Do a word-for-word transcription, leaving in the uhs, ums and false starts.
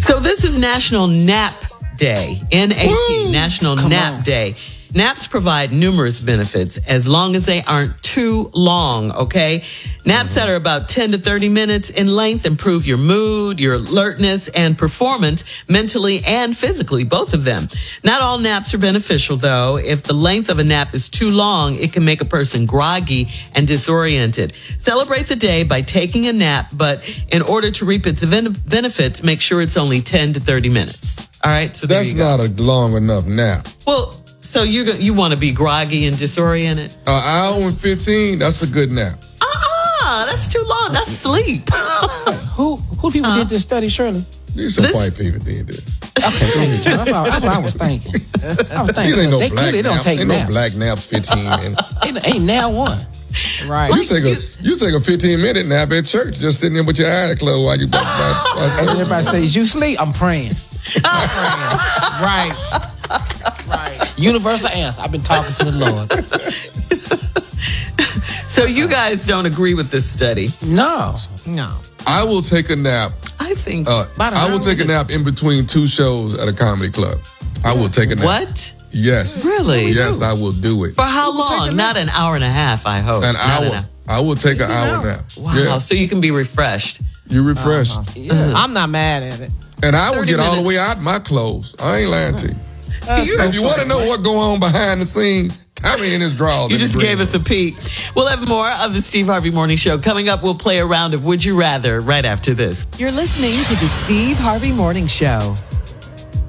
So this is National Nap Day, N A P, National Come Nap on. Day. Naps provide numerous benefits as long as they aren't too long, okay? Naps that are about ten to thirty minutes in length improve your mood, your alertness, and performance mentally and physically, both of them. Not all naps are beneficial, though. If the length of a nap is too long, it can make a person groggy and disoriented. Celebrate the day by taking a nap, but in order to reap its ben- benefits, make sure it's only ten to thirty minutes. All right? So there That's you go. not a long enough nap. Well, so you you want to be groggy and disoriented? An hour and fifteen, that's a good nap. Uh-uh, that's too long. That's sleep. Who who people did this study, Shirley? These some This- white people did this. Okay, thank you, John. That's what that's what I was thinking. I was thinking. These ain't no they black clearly don't naps. take Ain't naps. no black naps fifteen minutes. Ain't, ain't now one. Right. You take a you take a fifteen minute nap at church, just sitting there with your eyes closed while you about, about, about And everybody says, you sleep, I'm praying. I'm praying. Right. Right. Universal answer. I've been talking to the Lord. So you guys don't agree with this study? No. No. I will take a nap. I think. Uh, About an I will hour take a is- nap in between two shows at a comedy club. I will take a nap. What? Yes. Really? Yes, I will do it. For how long? Not an hour and a half, I hope. An Not hour. I will take an hour hour. nap. Wow. Yeah. So you can be refreshed. You refresh. Yeah. I'm not mad at it. And I will thirty get all the minutes. way out my clothes. I ain't lying to you. You, If you want to know what going on behind the scenes, Tommy in his drawers. you in the just green gave us a room. peek. We'll have more of the Steve Harvey Morning Show. Coming up, we'll play a round of Would You Rather right after this. You're listening to the Steve Harvey Morning Show.